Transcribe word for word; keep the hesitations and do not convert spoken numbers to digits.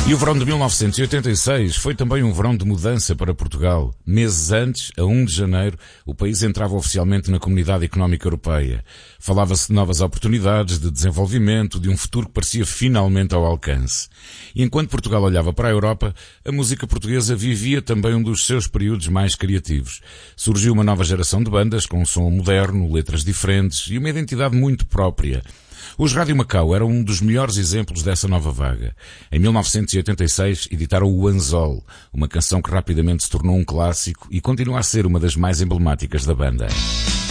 E o verão de mil novecentos e oitenta e seis foi também um verão de mudança para Portugal. Meses antes, a primeiro de janeiro, o país entrava oficialmente na Comunidade Económica Europeia. Falava-se de novas oportunidades, de desenvolvimento, de um futuro que parecia finalmente ao alcance. E enquanto Portugal olhava para a Europa, a música portuguesa vivia também um dos seus períodos mais criativos. Surgiu uma nova geração de bandas com um som moderno, letras diferentes e uma identidade muito própria. Os Rádio Macau eram um dos melhores exemplos dessa nova vaga. Em mil novecentos e oitenta e seis editaram o Anzol, uma canção que rapidamente se tornou um clássico e continua a ser uma das mais emblemáticas da banda.